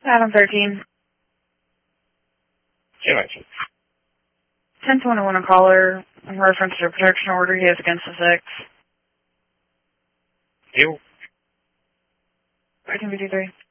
Adam 13. Connection. 1021 a caller in reference to a protection order he has against the 6. You. 1353.